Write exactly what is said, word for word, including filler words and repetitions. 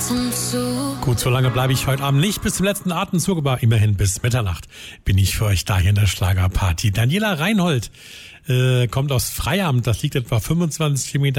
Atemzug. Gut, so lange bleibe ich heute Abend nicht bis zum letzten Atemzug, aber immerhin bis Mitternacht bin ich für euch da hier in der Schlagerparty. Daniela Reinhold äh, kommt aus Freiamt, das liegt etwa fünfundzwanzig Kilometer